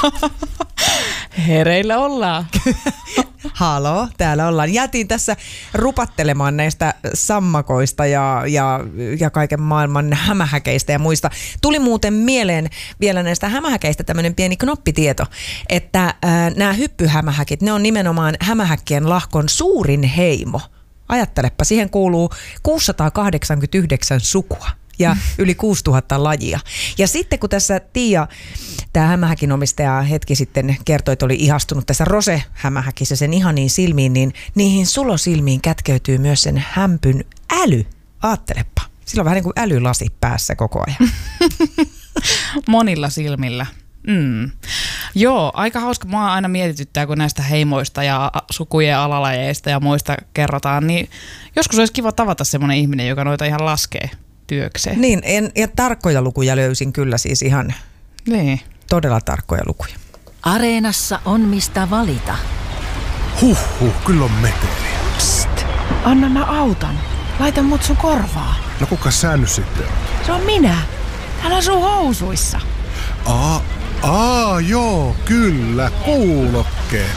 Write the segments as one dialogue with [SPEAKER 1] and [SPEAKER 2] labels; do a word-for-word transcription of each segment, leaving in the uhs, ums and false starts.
[SPEAKER 1] Hereillä ollaan.
[SPEAKER 2] Haloo, täällä ollaan. Jäätiin tässä rupattelemaan näistä sammakoista ja, ja, ja kaiken maailman hämähäkeistä ja muista. Tuli muuten mieleen vielä näistä hämähäkeistä tämmöinen pieni knoppitieto, että äh, nämä hyppyhämähäkit, ne on nimenomaan hämähäkkien lahkon suurin heimo. Ajattelepa, siihen kuuluu kuusisataakahdeksankymmentäyhdeksän sukua ja yli kuusituhatta lajia. Ja sitten kun tässä Tiia, tämä hämähäkin omistaja hetki sitten kertoi, että oli ihastunut tässä rose-hämähäkissä sen ihaniin silmiin, niin niihin sulosilmiin kätkeytyy myös sen hämpyn äly. Aattelepa. Sillä on vähän niin kuin älylasi päässä koko ajan.
[SPEAKER 1] Monilla silmillä. Mm. Joo, aika hauska. Mua aina mietityttää, kun näistä heimoista ja sukujen alalajeista ja muista kerrotaan, niin joskus olisi kiva tavata semmoinen ihminen, joka noita ihan laskee työkseen.
[SPEAKER 2] Niin, en, ja tarkkoja lukuja löysin kyllä siis ihan
[SPEAKER 1] niin.
[SPEAKER 2] Todella tarkkoja lukuja.
[SPEAKER 3] Areenassa on mistä valita.
[SPEAKER 4] Huhhuh, kyllä on meteliä.
[SPEAKER 5] Psst, anna mä autan. Laita mut sun korvaa.
[SPEAKER 4] No kuka sä nyt sitten on?
[SPEAKER 5] Se on minä. Hän asuu housuissa.
[SPEAKER 4] Aa, aa, joo, kyllä, kuulokkeet.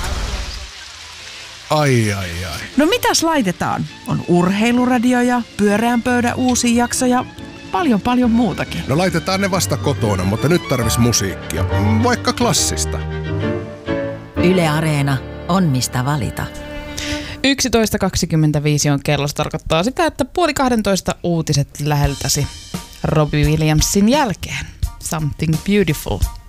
[SPEAKER 4] Ai, ai, ai.
[SPEAKER 5] No mitäs laitetaan? On urheiluradio ja pyöreän pöydän uusi jakso ja paljon paljon muutakin.
[SPEAKER 4] No laitetaan ne vasta kotona, mutta nyt tarvis musiikkia. Vaikka klassista.
[SPEAKER 3] Yle Areena on mistä valita.
[SPEAKER 1] yksitoista kaksikymmentäviisi on kello. Se tarkoittaa sitä, että puoli kahdentoista uutiset läheltäsi Robbie Williamsin jälkeen. Something Beautiful.